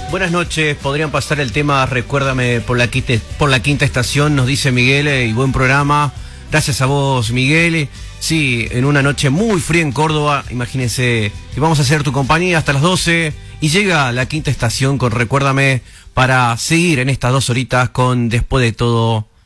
Buenas noches, podrían pasar el tema Recuérdame por la quinta estación, nos dice Miguel, y buen programa. Gracias a vos, Miguel. Sí, en una noche muy fría en Córdoba, imagínense que vamos a hacer tu compañía hasta las 12 y llega la quinta estación con Recuérdame para seguir en estas 2 horitas con Después de todo